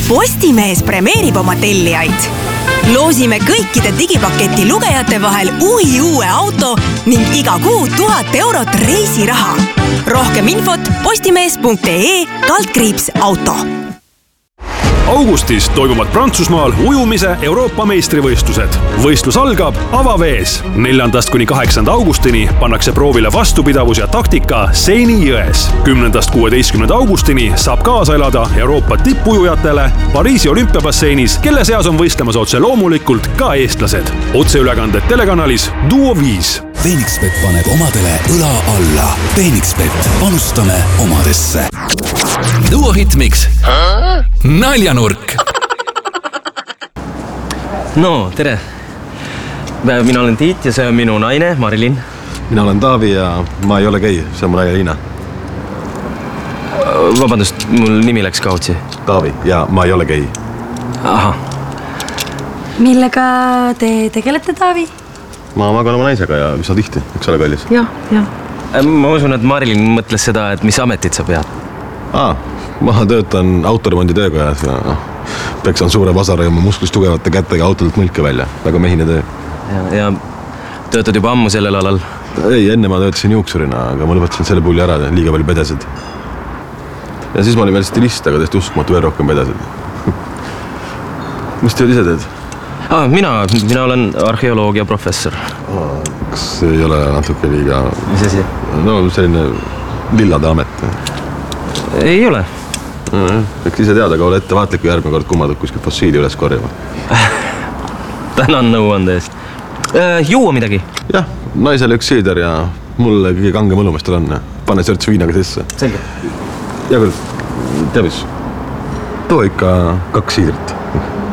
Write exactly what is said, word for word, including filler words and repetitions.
Postimees premeerib oma tellijaid. Loosime kõikide digipaketi lugejate vahel uhi uue auto ning iga kuu tuhat eurot reisiraha. Rohkem infot postimees punkt ee kaldkriips auto. Augustis toimuvad Prantsusmaal ujumise Euroopa meistrivõistlused. Võistlus algab avavees. neljandast kuni kaheksanda augustini pannakse proovile vastupidavus ja taktika Seini jões. kümnendast kuueteistkümnenda augustini saab kaasa elada Euroopa tippujujatele Pariisi olümpiabasseinis, kelle seas on võistlemas otse loomulikult ka eestlased. Otseülekanded telekanalis Duo viis. Phoenixbet paneb omadele õla alla. Phoenixbet, panustame omadesse. Duo Hitmix. Naljanurk. No, tere. Mina olen Tiit ja see on minu naine, Marilyn. Mina olen Taavi ja ma ei ole gei, see on mu naine Liina. Vabandust, mul nimi läks kaotsi. Taavi ja ma ei ole gei. Aha. Millega te tegelete, Taavi? Ma magan oma naisega ja mis on tihti, eks ole kallis? Jah, jah. Ma usun, et Marilyn mõtles seda, et mis ametit sa pead. Aa, ma töötan autoremondi töökojas ja peksan suure vasara ja oma musklist tugevate kätega autolt mõlke välja. Väga mehine töö. Ja, ja töötad juba ammu sellel alal? Ei, enne ma töötasin juuksurina, aga ma lõpetasin selle pulli ära, liiga palju pedesid. Ja siis ma olin veel stilist, aga tõesti uskumatu veel rohkem pedesid. Mis tööd ise teed? Ah, mina, mina olen arheoloogia professor. Kas ei ole natuke liiga... Mis asi? No selline lillade amet. Ei ole. Eks ise teada, aga ole ettevaatlik, kui järgmine kord kummadub kuskil fossiili üles korjama. Tänan nõuande eest. Juua midagi? Jah, naisele üks siider ja mulle kõige kange mõlumistel on. Pane sörts viinaga sisse. Selge. Ja küll, teab mis? Too ikka kaks siidrit.